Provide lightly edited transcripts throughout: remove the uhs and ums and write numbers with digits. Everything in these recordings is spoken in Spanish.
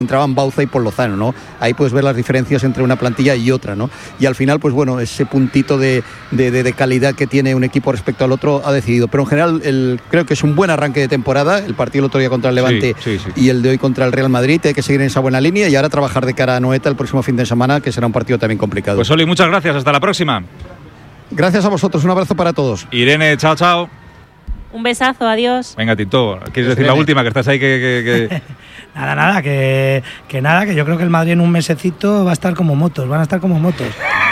entraban Bauza y Paul Lozano, ¿no? Ahí puedes ver las diferencias entre una plantilla y otra, ¿no? Y al final, pues bueno, ese puntito de calidad que tiene un equipo respecto al otro ha decidido. Pero en general, creo que es un buen arranque de temporada, el partido el otro día contra el Levante y el de hoy contra el Real Madrid. Hay que seguir en esa buena línea y ahora trabajar de cara a Noeta el próximo fin de semana, que será un partido también complicado. Pues Oli, muchas gracias, hasta la próxima. Gracias a vosotros, un abrazo para todos. Irene, chao, chao. Un besazo, adiós. Venga, Tito, ¿quieres decir la última? Que estás ahí que... Nada, que yo creo que el Madrid en un mesecito va a estar como motos, van a estar como motos.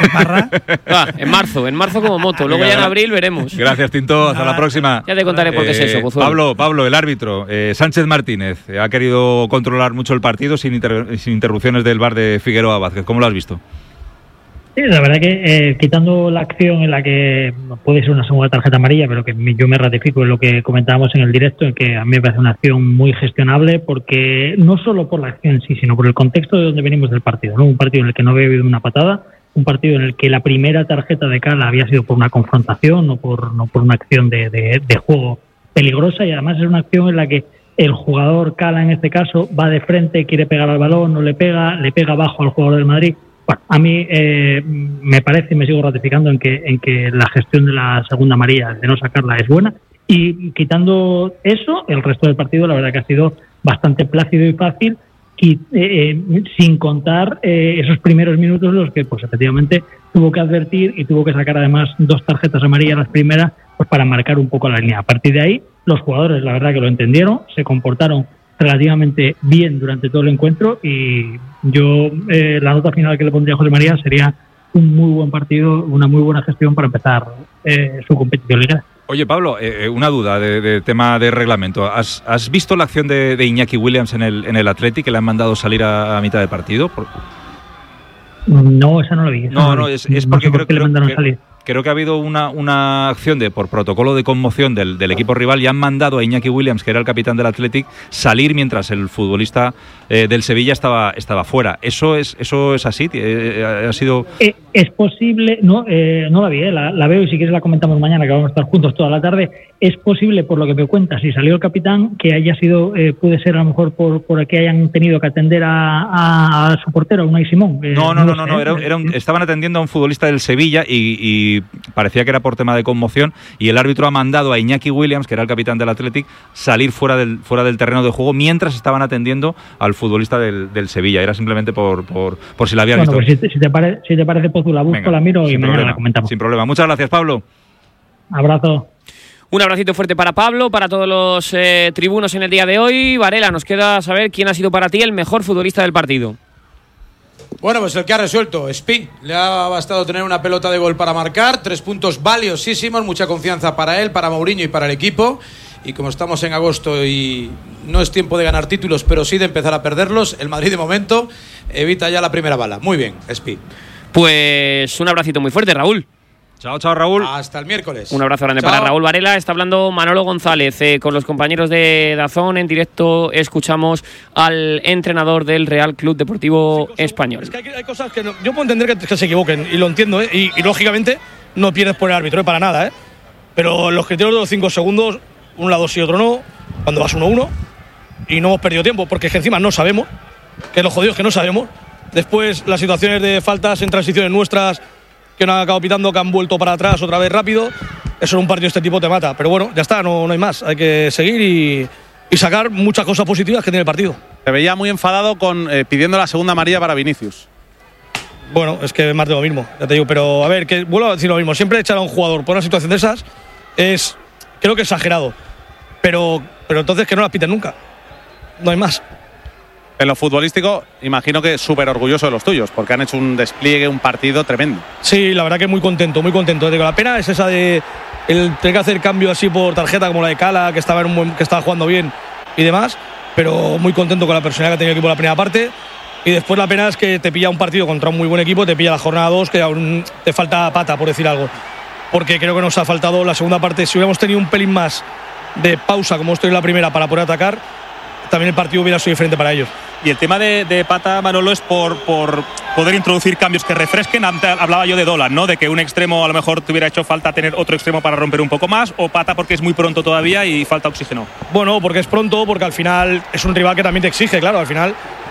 En marzo como moto, luego ya en abril veremos. Gracias, Tinto, hasta la próxima. Ya te contaré por qué es eso, Pozuelo. Pablo, el árbitro, Sánchez Martínez, ha querido controlar mucho el partido sin interrupciones del VAR de Figueroa Vázquez. ¿Cómo lo has visto? Sí, la verdad que quitando la acción en la que puede ser una segunda tarjeta amarilla, pero que yo me ratifico en lo que comentábamos en el directo, en que a mí me parece una acción muy gestionable, porque no solo por la acción en sí, sino por el contexto de donde venimos del partido, ¿no? Un partido en el que no había habido una patada, un partido en el que la primera tarjeta de Cala había sido por una confrontación, no por una acción de juego peligrosa, y además es una acción en la que el jugador Cala, en este caso, va de frente, quiere pegar al balón, no le pega abajo al jugador del Madrid. Bueno, a mí me parece y me sigo ratificando en que la gestión de la segunda amarilla, de no sacarla, es buena. Y quitando eso, el resto del partido la verdad que ha sido bastante plácido y fácil, sin contar esos primeros minutos en los que pues efectivamente tuvo que advertir y tuvo que sacar además 2 tarjetas amarillas las primeras, pues para marcar un poco la línea. A partir de ahí, los jugadores la verdad que lo entendieron, se comportaron relativamente bien durante todo el encuentro, y yo la nota final que le pondría a José María sería un muy buen partido, una muy buena gestión para empezar su competitividad. Oye, Pablo, una duda de tema de reglamento. ¿Has visto la acción de Iñaki Williams en el Athletic, que le han mandado salir a mitad de partido? No, esa no la vi. Es porque creo que le mandaron salir. Creo que ha habido una acción por protocolo de conmoción del equipo rival, y han mandado a Iñaki Williams, que era el capitán del Athletic, salir mientras el futbolista del Sevilla estaba fuera. ¿Eso es así? ¿Ha sido...? Es posible, no la vi, la veo, y si quieres la comentamos mañana, que vamos a estar juntos toda la tarde. Es posible, por lo que me cuentas, si salió el capitán, que haya sido, puede ser a lo mejor por que hayan tenido que atender a su portero, a Unai Simón. No, estaban atendiendo a un futbolista del Sevilla y parecía que era por tema de conmoción, y el árbitro ha mandado a Iñaki Williams, que era el capitán del Athletic, salir fuera del terreno de juego mientras estaban atendiendo al futbolista del Sevilla. Era simplemente por si la habías visto. Pues si te parece, Pozu, la busco, la miro y mañana la comentamos. Sin problema. Muchas gracias, Pablo. Abrazo. Un abracito fuerte para Pablo, para todos los tribunos en el día de hoy. Varela, nos queda saber quién ha sido para ti el mejor futbolista del partido. Bueno, pues el que ha resuelto, Spi. Le ha bastado tener una pelota de gol para marcar, 3 puntos valiosísimos, mucha confianza para él, para Mourinho y para el equipo. Y como estamos en agosto y no es tiempo de ganar títulos, pero sí de empezar a perderlos, el Madrid de momento evita ya la primera bala. Muy bien, Spi. Pues un abracito muy fuerte, Raúl. Chao, Raúl. Hasta el miércoles. Un abrazo grande para Raúl Varela. Está hablando Manolo González con los compañeros de DAZN. En directo escuchamos al entrenador del Real Club Deportivo Español. Es que hay cosas que yo puedo entender que se equivoquen, y lo entiendo, y lógicamente no pierdes por el árbitro, para nada, pero los criterios de los 5 segundos, un lado sí, otro no, cuando vas 1-1, y no hemos perdido tiempo, porque es que encima no sabemos, que lo jodido es que no sabemos. Después las situaciones de faltas en transiciones nuestras, que no han acabado pitando, que han vuelto para atrás otra vez rápido. Eso en un partido de este tipo te mata. Pero bueno, ya está, no hay más. Hay que seguir y sacar muchas cosas positivas que tiene el partido. Te veía muy enfadado pidiendo la segunda amarilla para Vinicius. Bueno, es que es más de lo mismo, ya te digo. Pero a ver, que vuelvo a decir lo mismo. Siempre echar a un jugador por una situación de esas es, creo que exagerado. Pero entonces que no las piten nunca. No hay más. En lo futbolístico, imagino que súper orgulloso de los tuyos, porque han hecho un despliegue, un partido tremendo. Sí, la verdad que muy contento, muy contento. La pena es esa de el tener que hacer cambio así por tarjeta, como la de Cala, que estaba jugando bien y demás, pero muy contento con la personalidad que ha tenido el equipo en la primera parte. Y después la pena es que te pilla un partido contra un muy buen equipo, te pilla la jornada 2, que aún te falta pata, por decir algo. Porque creo que nos ha faltado la segunda parte. Si hubiéramos tenido un pelín más de pausa, como estoy en la primera, para poder atacar, también el partido hubiera sido diferente para ellos. Y el tema de Pata, Manolo, es por poder introducir cambios que refresquen. Hablaba yo de Dolan, ¿no? De que un extremo a lo mejor te hubiera hecho falta tener otro extremo para romper un poco más, o Pata porque es muy pronto todavía y falta oxígeno. Bueno, porque es pronto, porque al final es un rival que también te exige, claro. Al final